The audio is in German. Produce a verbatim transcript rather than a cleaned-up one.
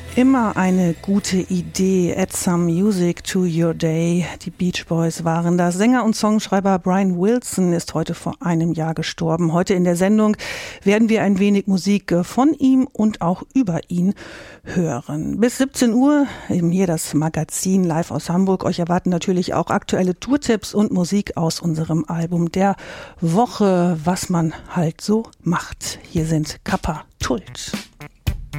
Immer eine gute Idee. Add some music to your day. Die Beach Boys waren das. Sänger und Songschreiber Brian Wilson ist heute vor einem Jahr gestorben. Heute in der Sendung werden wir ein wenig Musik von ihm und auch über ihn hören. Bis siebzehn Uhr eben hier das Magazin live aus Hamburg. Euch erwarten natürlich auch aktuelle Tourtipps und Musik aus unserem Album der Woche, was man halt so macht. Hier sind Kappa Tult.